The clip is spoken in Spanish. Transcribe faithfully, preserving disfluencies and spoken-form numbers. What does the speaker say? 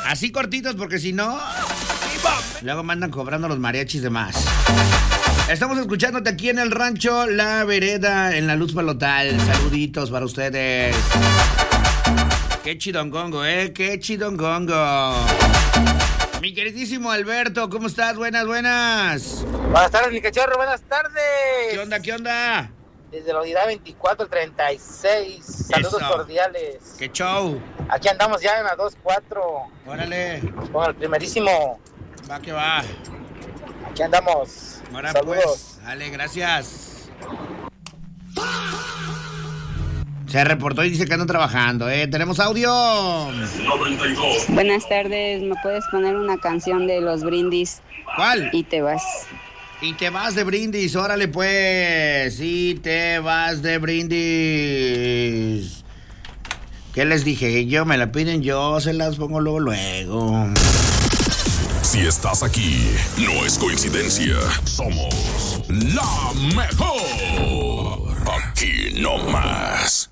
Así cortitos, porque si no, luego me andan cobrando los mariachis de más. Estamos escuchándote aquí en el rancho La Vereda, en la Luz Palotal. Saluditos para ustedes. Qué chidongongo, eh, qué chidongongo. Mi queridísimo Alberto, ¿cómo estás? Buenas, buenas. Buenas tardes, mi cachorro, buenas tardes. ¿Qué onda, qué onda? Desde la unidad veinticuatro treinta y seis, saludos Eso. cordiales. ¡Qué show! Aquí andamos ya en la dos cuatro. Órale. Con el primerísimo. Va que va. Aquí andamos. Ahora saludos. pues, dale, gracias. Se reportó y dice que andan trabajando, ¿eh? ¿Tenemos audio? noventa y dos. Buenas tardes, ¿me puedes poner una canción de Los Brindis? ¿Cuál? Y te vas. Y te vas de brindis, órale pues. Y te vas de brindis. ¿Qué les dije? Yo me la piden, yo se las pongo luego, luego. Si estás aquí, no es coincidencia. Somos la mejor. Aquí no más.